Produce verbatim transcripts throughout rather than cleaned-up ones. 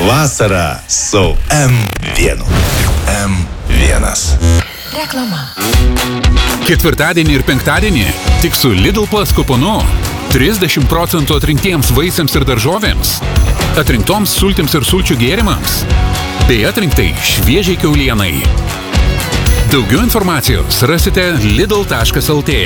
Vasara su M vienu. M vienas. Reklama. Ketvirtadienį ir penktadienį tik su Lidl Plus kuponu trisdešimt procentų atrinktiems vaisiams ir daržovėms, atrinktoms sultims ir sulčių gėrimams, bei atrinktai šviežiai kiaulienai. Daugiau informacijos rasite lidl taškas lt.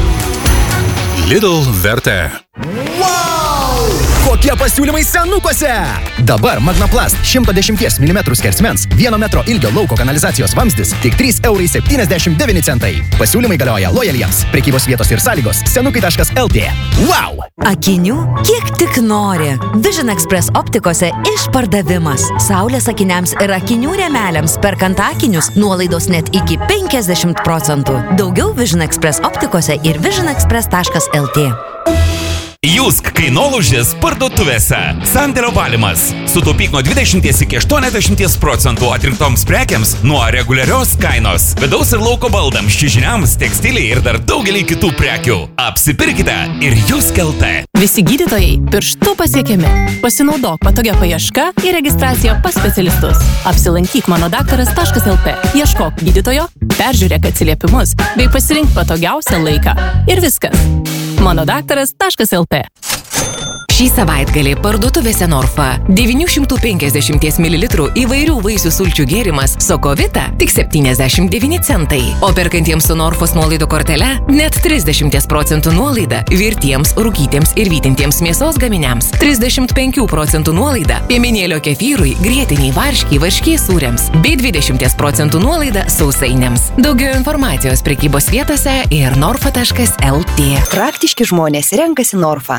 Lidl verta. Wow! Kokie pasiūlymai senukuose? Dabar Magnaplast šimto dešimties milimetrų skersmens vieno metro ilgio lauko kanalizacijos vamzdis tik trys eurai septyniasdešimt devyni centai. Pasiūlymai galioja lojaliems. Prekybos vietos ir sąlygos senukai taškas lt. Wow! Akinių kiek tik nori. Vision Express optikose išpardavimas. Saulės akiniams ir akinių rėmeliams perkant akinius nuolaidos net iki penkiasdešimt procentų. Daugiau Vision Express optikose ir vision express taškas lt. Jusk kainolaužis parduotuvėse. Sandėlio valymas. Sutaupyk nuo dvidešimt iki aštuoniasdešimt procentų atrinktoms prekiams nuo reguliarios kainos. Vidaus ir lauko baldams, čiužiniams, tekstiliai ir dar daugelį kitų prekių. Apsipirkite ir Jusk L T. Visi gydytojai pirštu pasiekiami. Pasinaudok patogia paieška ir registracija pas specialistus. Apsilankyk mano daktaras taškas lt. Ieškok gydytojo, peržiūrėk atsiliepimus bei pasirink patogiausią laiką. Ir viskas. mano daktaras taškas lt. Šį savaitgalį parduotuvėse Norfa devyni šimtai penkiasdešimt mililitrų įvairių vaisių sulčių gėrimas Sokovita tik septyniasdešimt devyni centai. O perkantiems su Norfos nuolaidų kortele net trisdešimt procentų nuolaida virtiems, rūkytiems ir vytintiems mėsos gaminiams. trisdešimt penkių procentų nuolaida piemenėlio kefyrui, grietiniai varškiai, varškiai sūriams bei dvidešimt procentų nuolaida sausainiams. Daugiau informacijos prekybos vietose ir norfa taškas lt. Praktiški žmonės renkasi Norfa.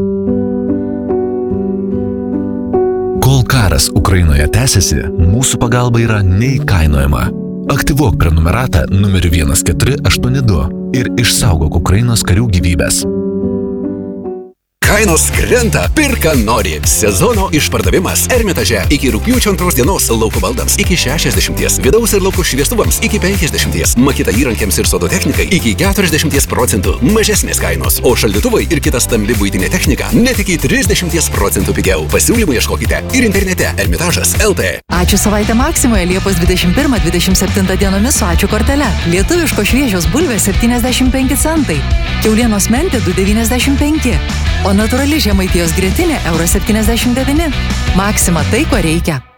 Kol karas Ukrainoje tęsiasi, mūsų pagalba yra neįkainojama. Aktyvuok prenumeratą numeriu vienas keturi aštuoni du ir išsaugok Ukrainos karių gyvybės. Kainos krenta, pirka nori. Sezono išpardavimas Ermitaže iki rugpjūčio antros dienos lauko baldams iki šešiasdešimt, vidaus ir lauko šviestuvams iki penkiasdešimt, makita įrankiams ir sodo technikai iki keturiasdešimt procentų mažesnės kainos, o šaldytuvai ir kita stambi buitinė technika net iki trisdešimt procentų pigiau. Pasiūlymų ieškokite ir internete ermitažas taškas lt. Ačiū savaitę Maksimoje Liepos dvidešimt pirmą dvidešimt septintą dienomis su ačiū kortele. Lietuviško šviežios bulvės septyniasdešimt penki centai, kiaulienos mentė du devyniasdešimt penki, o natūrali žemaitijos grietinė euras septyniasdešimt devyni. Maksima tai, ko reikia.